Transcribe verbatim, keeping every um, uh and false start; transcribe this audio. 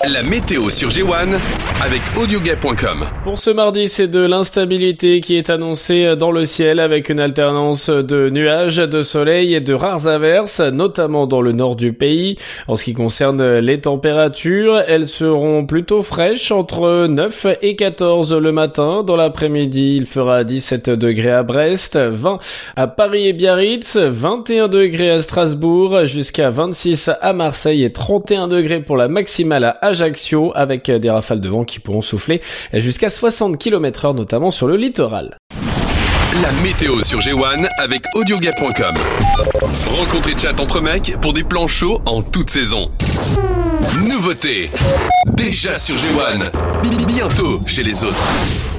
La météo sur G un avec audioguet point com. Pour ce mardi, c'est de l'instabilité qui est annoncée dans le ciel avec une alternance de nuages, de soleil et de rares averses, notamment dans le nord du pays. En ce qui concerne les températures, elles seront plutôt fraîches entre neuf et quatorze le matin. Dans l'après-midi, il fera dix-sept degrés à Brest, vingt à Paris et Biarritz, vingt et un degrés à Strasbourg, jusqu'à vingt-six à Marseille et trente et un degrés pour la maximale à Ajaccio, avec des rafales de vent qui pourront souffler jusqu'à soixante kilomètres heure, notamment sur le littoral. La météo sur G un avec audioguet point com. Rencontre et chat entre mecs pour des plans chauds en toute saison. Nouveauté, déjà sur G un, bientôt chez les autres.